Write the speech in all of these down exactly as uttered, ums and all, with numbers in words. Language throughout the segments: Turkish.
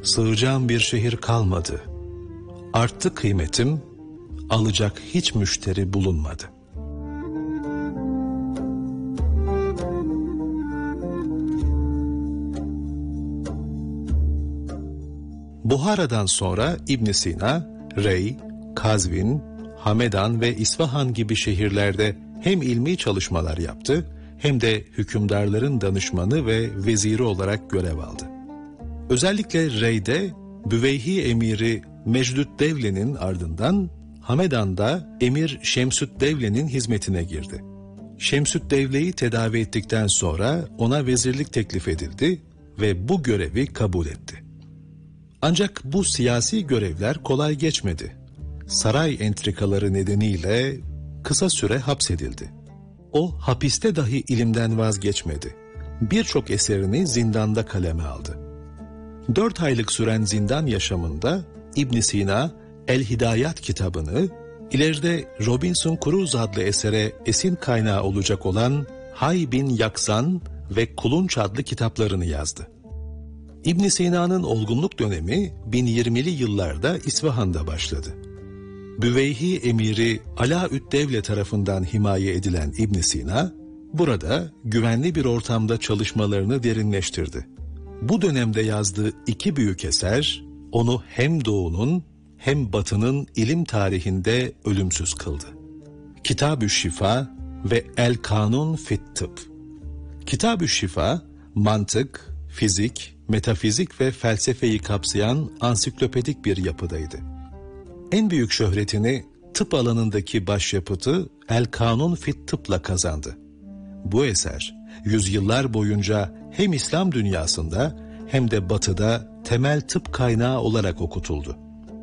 sığacağım bir şehir kalmadı. Arttı kıymetim, alacak hiç müşteri bulunmadı. Buhara'dan sonra İbn Sina, Rey, Kazvin, Hamedan ve İsfahan gibi şehirlerde hem ilmi çalışmalar yaptı, hem de hükümdarların danışmanı ve veziri olarak görev aldı. Özellikle Rey'de Büveyhi emiri Mecdüddevle'nin ardından Hamedan'da emir Şemsüddevle'nin hizmetine girdi. Şemsüddevle'yi tedavi ettikten sonra ona vezirlik teklif edildi ve bu görevi kabul etti. Ancak bu siyasi görevler kolay geçmedi. Saray entrikaları nedeniyle kısa süre hapsedildi. O hapiste dahi ilimden vazgeçmedi. Birçok eserini zindanda kaleme aldı. Dört aylık süren zindan yaşamında İbn Sina El-Hidayat kitabını, ileride Robinson Crusoe adlı esere esin kaynağı olacak olan Hay bin Yaksan ve Kulunç adlı kitaplarını yazdı. İbn Sina'nın olgunluk dönemi bin yirmili yıllarda İsfahan'da başladı. Büveyhi emiri Alaüddevle tarafından himaye edilen İbn Sina, burada güvenli bir ortamda çalışmalarını derinleştirdi. Bu dönemde yazdığı iki büyük eser, onu hem Doğu'nun hem Batı'nın ilim tarihinde ölümsüz kıldı. Kitab-ı Şifa ve El-Kanun fit Tıp. Kitab-ı Şifa, mantık, fizik, metafizik ve felsefeyi kapsayan ansiklopedik bir yapıdaydı. En büyük şöhretini tıp alanındaki başyapıtı El-Kanun fit Tıp'la kazandı. Bu eser, yüzyıllar boyunca hem İslam dünyasında hem de Batı'da temel tıp kaynağı olarak okutuldu.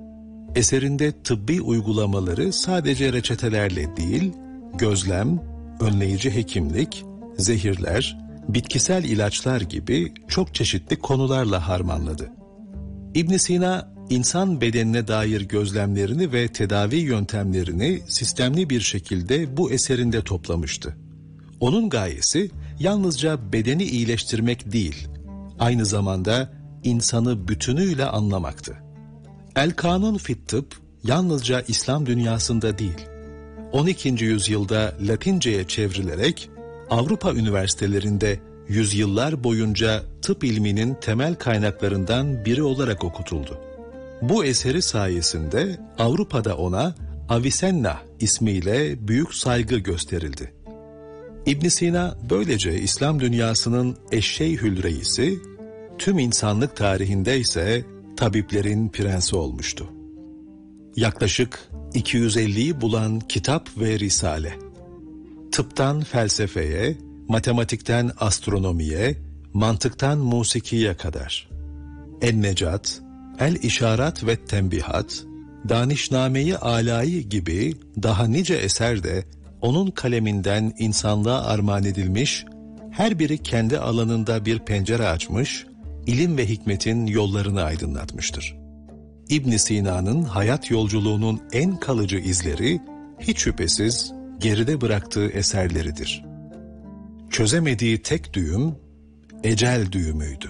Eserinde tıbbi uygulamaları sadece reçetelerle değil, gözlem, önleyici hekimlik, zehirler, bitkisel ilaçlar gibi çok çeşitli konularla harmanladı. İbn Sina, insan bedenine dair gözlemlerini ve tedavi yöntemlerini sistemli bir şekilde bu eserinde toplamıştı. Onun gayesi yalnızca bedeni iyileştirmek değil, aynı zamanda insanı bütünüyle anlamaktı. El-Kanun fit Tıp yalnızca İslam dünyasında değil, on ikinci yüzyılda Latince'ye çevrilerek Avrupa üniversitelerinde yüzyıllar boyunca tıp ilminin temel kaynaklarından biri olarak okutuldu. Bu eseri sayesinde Avrupa'da ona Avicenna ismiyle büyük saygı gösterildi. İbn Sina böylece İslam dünyasının eşşeyhül reisi, tüm insanlık tarihinde ise tabiplerin prensi olmuştu. Yaklaşık iki yüz elliyi bulan kitap ve risale, tıptan felsefeye, matematikten astronomiye, mantıktan musikiye kadar, En-Necat, El-İşarat ve Tembihat, Danişname-i Alâi gibi daha nice eser de onun kaleminden insanlığa armağan edilmiş, her biri kendi alanında bir pencere açmış, ilim ve hikmetin yollarını aydınlatmıştır. İbn Sina'nın hayat yolculuğunun en kalıcı izleri, hiç şüphesiz geride bıraktığı eserleridir. Çözemediği tek düğüm, ecel düğümüydü.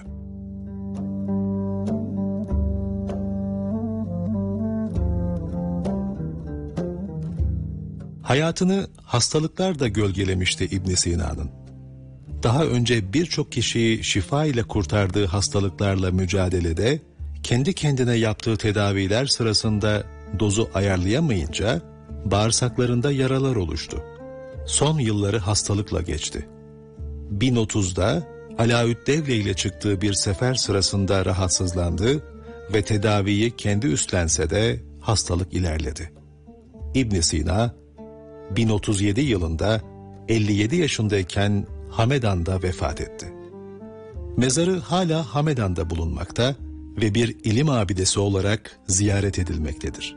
Hayatını hastalıklar da gölgelemişti İbn Sina'nın. Daha önce birçok kişiyi şifa ile kurtardığı hastalıklarla mücadelede, kendi kendine yaptığı tedaviler sırasında dozu ayarlayamayınca bağırsaklarında yaralar oluştu. Son yılları hastalıkla geçti. bin otuzda Alaüddevle ile çıktığı bir sefer sırasında rahatsızlandı ve tedaviyi kendi üstlense de hastalık ilerledi. İbn Sina, bin otuz yedi yılında elli yedi yaşındayken Hamedan'da vefat etti. Mezarı hala Hamedan'da bulunmakta ve bir ilim abidesi olarak ziyaret edilmektedir.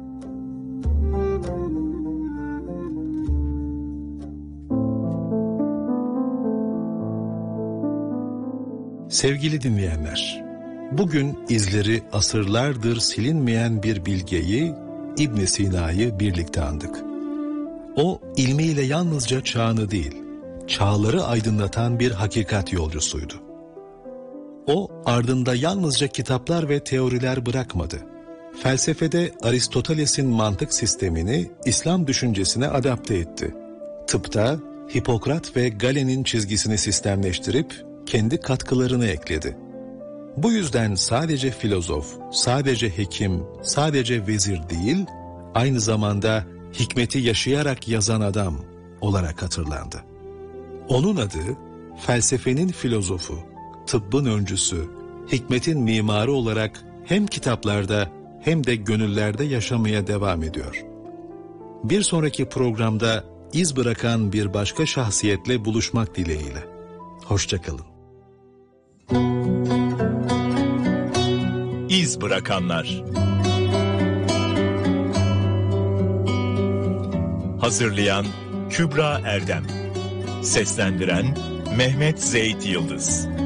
Sevgili dinleyenler, bugün izleri asırlardır silinmeyen bir bilgeyi, İbn Sina'yı birlikte andık. O, ilmiyle yalnızca çağını değil, çağları aydınlatan bir hakikat yolcusuydu. O, ardında yalnızca kitaplar ve teoriler bırakmadı. Felsefede Aristoteles'in mantık sistemini İslam düşüncesine adapte etti. Tıpta Hipokrat ve Galen'in çizgisini sistemleştirip kendi katkılarını ekledi. Bu yüzden sadece filozof, sadece hekim, sadece vezir değil, aynı zamanda hikmeti yaşayarak yazan adam olarak hatırlandı. Onun adı felsefenin filozofu, tıbbın öncüsü, hikmetin mimarı olarak hem kitaplarda hem de gönüllerde yaşamaya devam ediyor. Bir sonraki programda iz bırakan bir başka şahsiyetle buluşmak dileğiyle. Hoşça kalın. İz bırakanlar. Hazırlayan Kübra Erdem. Seslendiren Mehmet Zeyt Yıldız.